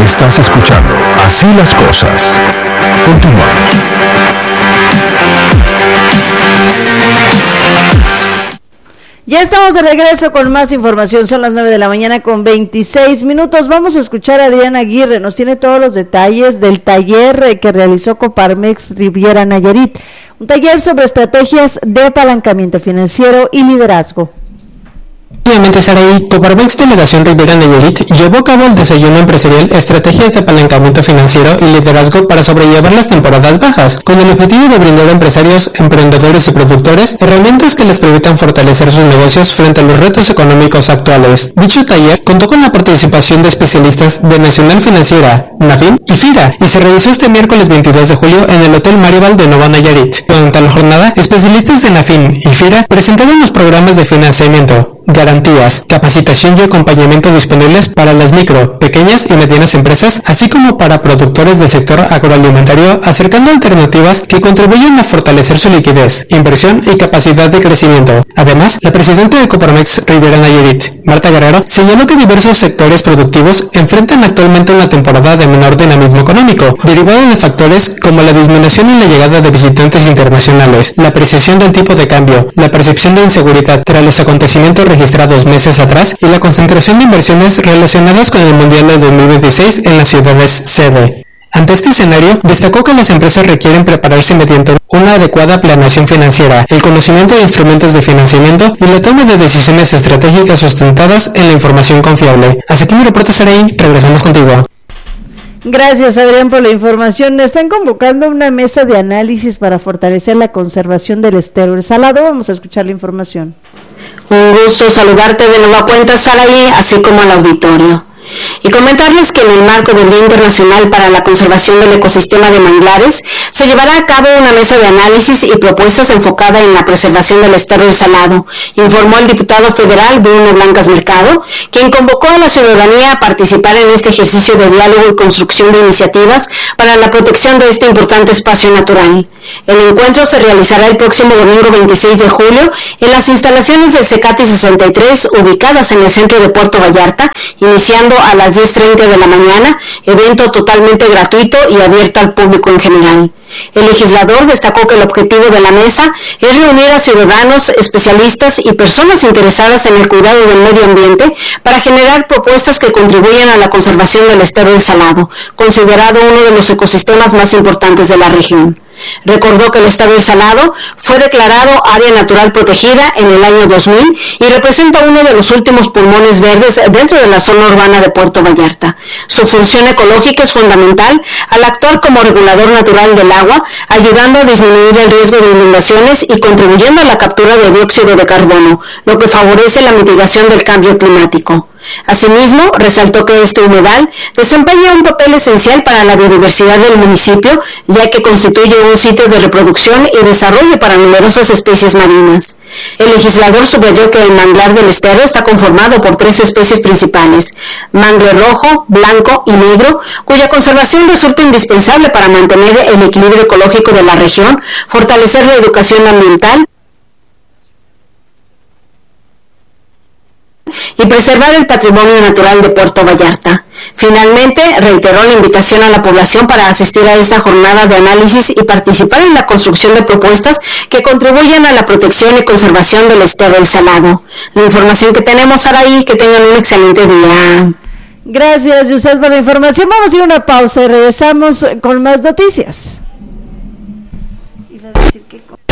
Estás escuchando Así las Cosas. Continuamos. Ya estamos de regreso con más información, son las 9 de la mañana con 26 minutos. Vamos a escuchar a Adrián Aguirre, nos tiene todos los detalles del taller que realizó Coparmex Riviera Nayarit, un taller sobre estrategias de apalancamiento financiero y liderazgo. Obviamente, Saraí, Coparmex Delegación Riviera Nayarit llevó a cabo el desayuno empresarial Estrategias de Apalancamiento Financiero y Liderazgo para sobrellevar las temporadas bajas, con el objetivo de brindar a empresarios, emprendedores y productores herramientas que les permitan fortalecer sus negocios frente a los retos económicos actuales. Dicho taller contó con la participación de especialistas de Nacional Financiera, Nafin y FIRA, y se realizó este miércoles 22 de julio en el Hotel Maribel de Nova Nayarit. Durante la jornada, especialistas de Nafin y FIRA presentaron los programas de financiamiento, garantías, capacitación y acompañamiento disponibles para las micro, pequeñas y medianas empresas, así como para productores del sector agroalimentario, acercando alternativas que contribuyen a fortalecer su liquidez, inversión y capacidad de crecimiento. Además, la presidenta de Coparmex Riviera Nayarit, Marta Guerrero, señaló que diversos sectores productivos enfrentan actualmente una temporada de menor dinamismo económico, derivado de factores como la disminución en la llegada de visitantes internacionales, la apreciación del tipo de cambio, la percepción de inseguridad tras los acontecimientos registrados meses atrás y la concentración de inversiones relacionadas con el Mundial de 2026 en las ciudades sede. Ante este escenario, destacó que las empresas requieren prepararse mediante una adecuada planeación financiera, el conocimiento de instrumentos de financiamiento y la toma de decisiones estratégicas sustentadas en la información confiable. Hasta aquí mi reporte, Saraí, regresamos contigo. Gracias, Adrián, por la información. Están convocando una mesa de análisis para fortalecer la conservación del estero El Salado. Vamos a escuchar la información. Un gusto saludarte de nueva cuenta, Saraí, así como al auditorio. Y comentarles que en el marco del Día Internacional para la Conservación del Ecosistema de Manglares, se llevará a cabo una mesa de análisis y propuestas enfocada en la preservación del estero El Salado, informó el diputado federal Bruno Blancas Mercado, quien convocó a la ciudadanía a participar en este ejercicio de diálogo y construcción de iniciativas para la protección de este importante espacio natural. El encuentro se realizará el próximo domingo 26 de julio en las instalaciones del Secati 63, ubicadas en el centro de Puerto Vallarta, iniciando a las 10:30 de la mañana, evento totalmente gratuito y abierto al público en general. El legislador destacó que el objetivo de la mesa es reunir a ciudadanos, especialistas y personas interesadas en el cuidado del medio ambiente para generar propuestas que contribuyan a la conservación del estero El Salado, considerado uno de los ecosistemas más importantes de la región. Recordó que el estero El Salado fue declarado área natural protegida en el año 2000 y representa uno de los últimos pulmones verdes dentro de la zona urbana de Puerto Vallarta. Su función ecológica es fundamental al actuar como regulador natural del agua, ayudando a disminuir el riesgo de inundaciones y contribuyendo a la captura de dióxido de carbono, lo que favorece la mitigación del cambio climático. Asimismo, resaltó que este humedal desempeña un papel esencial para la biodiversidad del municipio, ya que constituye un sitio de reproducción y desarrollo para numerosas especies marinas. El legislador subrayó que el manglar del estero está conformado por 3 especies principales: mangle rojo, blanco y negro, cuya conservación resulta indispensable para mantener el equilibrio ecológico de la región, fortalecer la educación ambiental y preservar el patrimonio natural de Puerto Vallarta. Finalmente, reiteró la invitación a la población para asistir a esta jornada de análisis y participar en la construcción de propuestas que contribuyan a la protección y conservación del estero El Salado. La información que tenemos, Saraí, que tengan un excelente día. Gracias, Yusel, por la información. Vamos a ir a una pausa y regresamos con más noticias. Iba a decir que